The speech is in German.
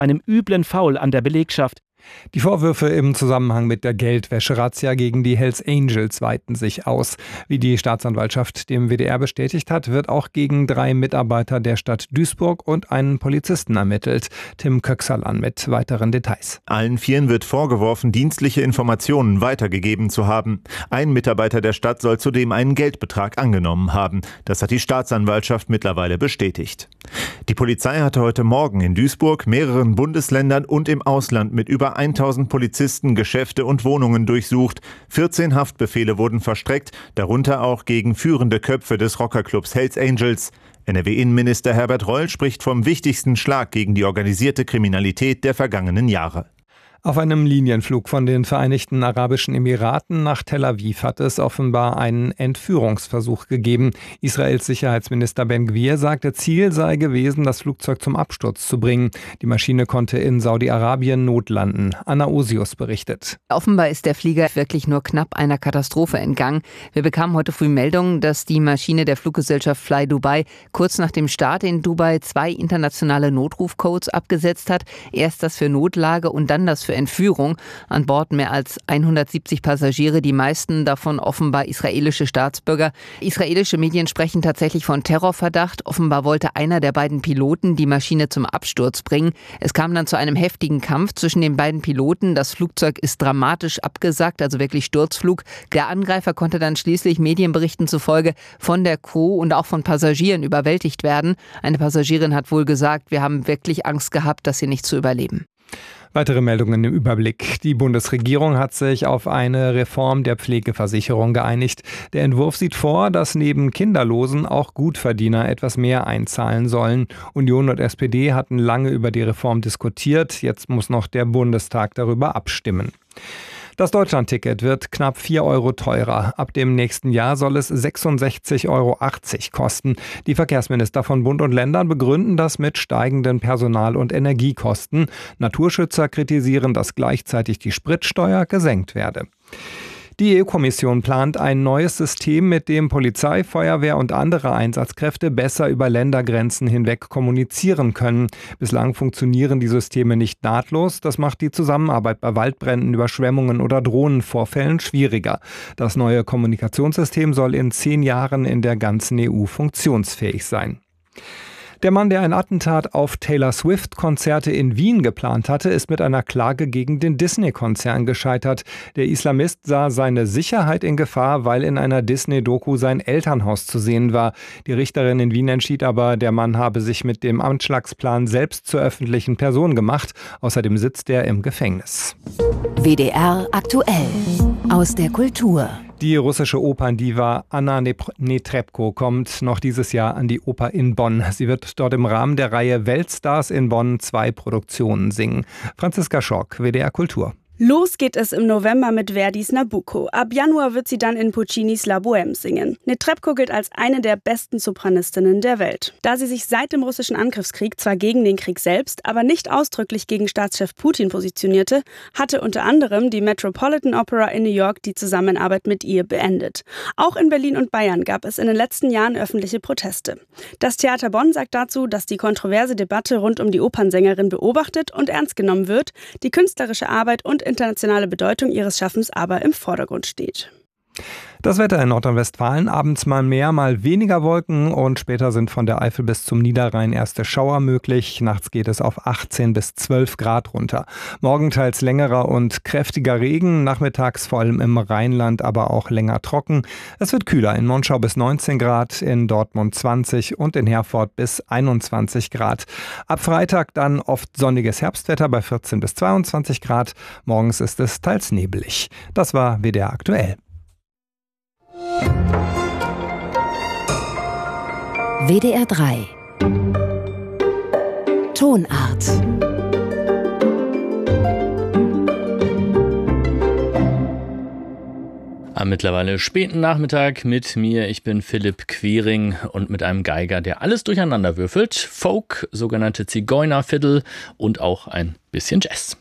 einem üblen Foul an der Belegschaft. Die Vorwürfe im Zusammenhang mit der Geldwäsche-Razzia gegen die Hells Angels weiten sich aus. Wie die Staatsanwaltschaft dem WDR bestätigt hat, wird auch gegen 3 Mitarbeiter der Stadt Duisburg und einen Polizisten ermittelt. Tim Köxerlan mit weiteren Details. Allen 4 wird vorgeworfen, dienstliche Informationen weitergegeben zu haben. Ein Mitarbeiter der Stadt soll zudem einen Geldbetrag angenommen haben. Das hat die Staatsanwaltschaft mittlerweile bestätigt. Die Polizei hatte heute Morgen in Duisburg, mehreren Bundesländern und im Ausland mit über 1000 Polizisten Geschäfte und Wohnungen durchsucht. 14 Haftbefehle wurden verstreckt, darunter auch gegen führende Köpfe des Rockerclubs Hells Angels. NRW-Innenminister Herbert Reul spricht vom wichtigsten Schlag gegen die organisierte Kriminalität der vergangenen Jahre. Auf einem Linienflug von den Vereinigten Arabischen Emiraten nach Tel Aviv hat es offenbar einen Entführungsversuch gegeben. Israels Sicherheitsminister Ben-Gvir sagte, Ziel sei gewesen, das Flugzeug zum Absturz zu bringen. Die Maschine konnte in Saudi-Arabien notlanden. Anna Osius berichtet. Offenbar ist der Flieger wirklich nur knapp einer Katastrophe entgangen. Wir bekamen heute früh Meldungen, dass die Maschine der Fluggesellschaft Fly Dubai kurz nach dem Start in Dubai 2 internationale Notrufcodes abgesetzt hat. Erst das für Notlage und dann das für Entführung. An Bord mehr als 170 Passagiere, die meisten davon offenbar israelische Staatsbürger. Israelische Medien sprechen tatsächlich von Terrorverdacht. Offenbar wollte einer der beiden Piloten die Maschine zum Absturz bringen. Es kam dann zu einem heftigen Kampf zwischen den beiden Piloten. Das Flugzeug ist dramatisch abgesackt, also wirklich Sturzflug. Der Angreifer konnte dann schließlich Medienberichten zufolge von der Crew und auch von Passagieren überwältigt werden. Eine Passagierin hat wohl gesagt, wir haben wirklich Angst gehabt, das hier nicht zu überleben. Weitere Meldungen im Überblick. Die Bundesregierung hat sich auf eine Reform der Pflegeversicherung geeinigt. Der Entwurf sieht vor, dass neben Kinderlosen auch Gutverdiener etwas mehr einzahlen sollen. Union und SPD hatten lange über die Reform diskutiert. Jetzt muss noch der Bundestag darüber abstimmen. Das Deutschlandticket wird knapp 4 Euro teurer. Ab dem nächsten Jahr soll es 66,80 Euro kosten. Die Verkehrsminister von Bund und Ländern begründen das mit steigenden Personal- und Energiekosten. Naturschützer kritisieren, dass gleichzeitig die Spritsteuer gesenkt werde. Die EU-Kommission plant ein neues System, mit dem Polizei, Feuerwehr und andere Einsatzkräfte besser über Ländergrenzen hinweg kommunizieren können. Bislang funktionieren die Systeme nicht nahtlos. Das macht die Zusammenarbeit bei Waldbränden, Überschwemmungen oder Drohnenvorfällen schwieriger. Das neue Kommunikationssystem soll in 10 Jahren in der ganzen EU funktionsfähig sein. Der Mann, der ein Attentat auf Taylor Swift-Konzerte in Wien geplant hatte, ist mit einer Klage gegen den Disney-Konzern gescheitert. Der Islamist sah seine Sicherheit in Gefahr, weil in einer Disney-Doku sein Elternhaus zu sehen war. Die Richterin in Wien entschied aber, der Mann habe sich mit dem Anschlagsplan selbst zur öffentlichen Person gemacht. Außerdem sitzt er im Gefängnis. WDR aktuell aus der Kultur. Die russische Operndiva Anna Netrebko kommt noch dieses Jahr an die Oper in Bonn. Sie wird dort im Rahmen der Reihe Weltstars in Bonn 2 Produktionen singen. Franziska Schork, WDR Kultur. Los geht es im November mit Verdis Nabucco. Ab Januar wird sie dann in Puccinis La Bohème singen. Netrebko gilt als eine der besten Sopranistinnen der Welt. Da sie sich seit dem russischen Angriffskrieg zwar gegen den Krieg selbst, aber nicht ausdrücklich gegen Staatschef Putin positionierte, hatte unter anderem die Metropolitan Opera in New York die Zusammenarbeit mit ihr beendet. Auch in Berlin und Bayern gab es in den letzten Jahren öffentliche Proteste. Das Theater Bonn sagt dazu, dass die kontroverse Debatte rund um die Opernsängerin beobachtet und ernst genommen wird, die künstlerische Arbeit und internationale Bedeutung ihres Schaffens aber im Vordergrund steht. Das Wetter in Nordrhein-Westfalen, abends mal mehr, mal weniger Wolken und später sind von der Eifel bis zum Niederrhein erste Schauer möglich. Nachts geht es auf 18 bis 12 Grad runter. Morgen teils längerer und kräftiger Regen, nachmittags vor allem im Rheinland, aber auch länger trocken. Es wird kühler, in Monschau bis 19 Grad, in Dortmund 20 und in Herford bis 21 Grad. Ab Freitag dann oft sonniges Herbstwetter bei 14 bis 22 Grad. Morgens ist es teils nebelig. Das war WDR aktuell. WDR 3 Tonart. Am mittlerweile späten Nachmittag mit mir, ich bin Philipp Quiring und mit einem Geiger, der alles durcheinander würfelt. Folk, sogenannte Zigeunerfiddle und auch ein bisschen Jazz.